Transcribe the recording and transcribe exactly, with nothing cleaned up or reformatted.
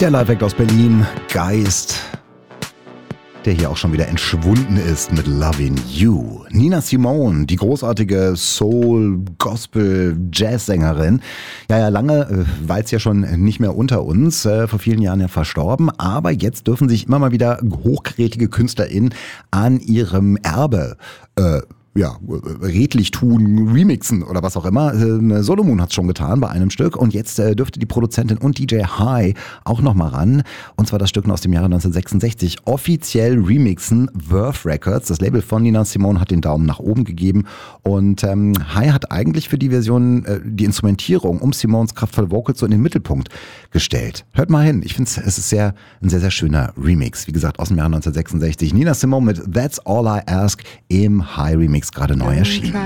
Der Live-Act aus Berlin, Geist, der hier auch schon wieder entschwunden ist mit Lovin' You. Nina Simone, die großartige Soul-, Gospel-, Jazz-Sängerin. Ja, ja, lange war es ja schon nicht mehr unter uns, äh, vor vielen Jahren ja verstorben. Aber jetzt dürfen sich immer mal wieder hochkarätige KünstlerInnen an ihrem Erbe äh, ja, redlich tun, remixen oder was auch immer. Äh, Solomon hat es schon getan bei einem Stück und jetzt äh, dürfte die Produzentin und D J High auch nochmal ran. Und zwar das Stück aus dem Jahre neunzehnhundertsechsundsechzig. Offiziell remixen Verve Records. Das Label von Nina Simone hat den Daumen nach oben gegeben. Und ähm, High hat eigentlich für die Version äh, die Instrumentierung um Simones kraftvolle Vocals so in den Mittelpunkt gestellt. Hört mal hin. Ich finde es ist sehr, ein sehr, sehr schöner Remix. Wie gesagt, aus dem Jahre neunzehnhundertsechsundsechzig. Nina Simone mit That's All I Ask im High Remix gerade neu erschienen.